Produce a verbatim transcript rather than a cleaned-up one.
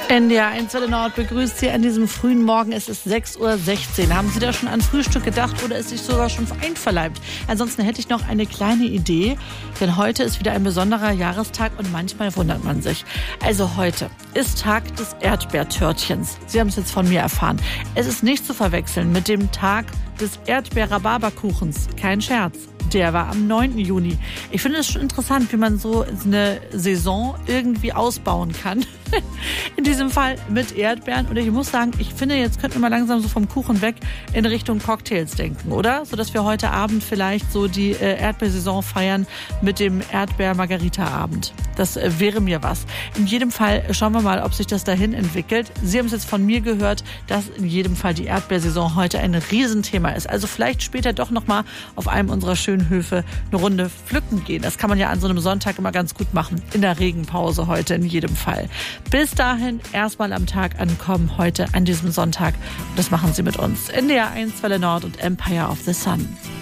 N D R eins Welle Nord begrüßt Sie an diesem frühen Morgen. Es ist sechs Uhr sechzehn. Haben Sie da schon an Frühstück gedacht oder ist sich sogar schon einverleibt? Ansonsten hätte ich noch eine kleine Idee, denn heute ist wieder ein besonderer Jahrestag und manchmal wundert man sich. Also heute ist Tag des Erdbeertörtchens. Sie haben es jetzt von mir erfahren. Es ist nicht zu verwechseln mit dem Tag des Erdbeer-Rhabarberkuchens. Kein Scherz. Der war am neunten Juni. Ich finde es schon interessant, wie man so eine Saison irgendwie ausbauen kann. In diesem Fall mit Erdbeeren. Und ich muss sagen, ich finde, jetzt könnten wir mal langsam so vom Kuchen weg in Richtung Cocktails denken, oder? Sodass wir heute Abend vielleicht so die äh, Erdbeersaison feiern mit dem Erdbeer-Margarita-Abend. Das äh, wäre mir was. In jedem Fall schauen wir mal, ob sich das dahin entwickelt. Sie haben es jetzt von mir gehört, dass in jedem Fall die Erdbeersaison heute ein Riesenthema ist. Also vielleicht später doch nochmal auf einem unserer schönen Höfe eine Runde pflücken gehen. Das kann man ja an so einem Sonntag immer ganz gut machen. In der Regenpause heute in jedem Fall. Bis dahin erstmal am Tag ankommen heute an diesem Sonntag. Das machen Sie mit uns. N D R eins Welle Nord und Empire of the Sun.